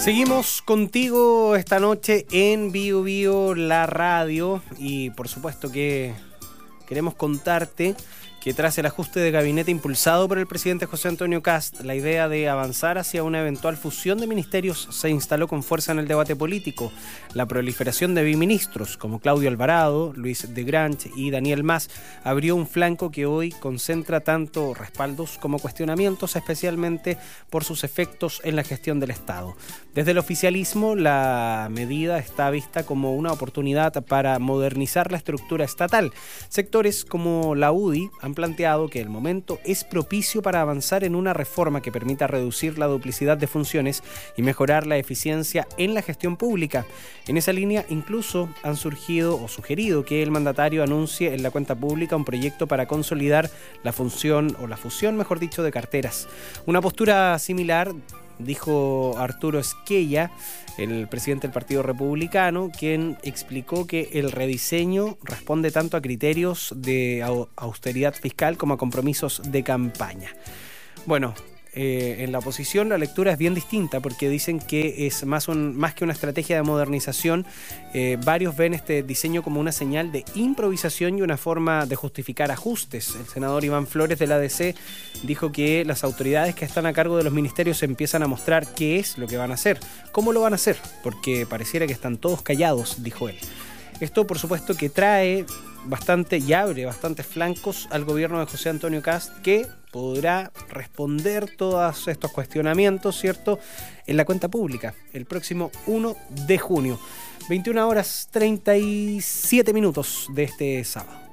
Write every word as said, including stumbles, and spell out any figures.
Seguimos contigo esta noche en Bio Bio, la radio, y por supuesto que queremos contarte que tras el ajuste de gabinete impulsado por el presidente José Antonio Kast, la idea de avanzar hacia una eventual fusión de ministerios se instaló con fuerza en el debate político. La proliferación de biministros como Claudio Alvarado, Luis de Grange y Daniel Mas abrió un flanco que hoy concentra tanto respaldos como cuestionamientos, especialmente por sus efectos en la gestión del Estado. Desde el oficialismo, la medida está vista como una oportunidad para modernizar la estructura estatal. Sectores como la U D I han planteado que el momento es propicio para avanzar en una reforma que permita reducir la duplicidad de funciones y mejorar la eficiencia en la gestión pública. En esa línea, incluso han surgido o sugerido que el mandatario anuncie en la cuenta pública un proyecto para consolidar la función o la fusión, mejor dicho, de carteras. Una postura similar dijo Arturo Esquella, el presidente del Partido Republicano, quien explicó que el rediseño responde tanto a criterios de austeridad fiscal como a compromisos de campaña. Bueno, eh, en la oposición la lectura es bien distinta porque dicen que es más, un, más que una estrategia de modernización. Eh, varios ven este diseño como una señal de improvisación y una forma de justificar ajustes. El senador Iván Flores de la A D C dijo que las autoridades que están a cargo de los ministerios empiezan a mostrar qué es lo que van a hacer, cómo lo van a hacer, porque pareciera que están todos callados, dijo él. Esto, por supuesto, que trae bastante y abre bastantes flancos al gobierno de José Antonio Kast, que podrá responder todos estos cuestionamientos, ¿cierto?, en la cuenta pública el próximo uno de junio. veintiuna horas treinta y siete minutos de este sábado.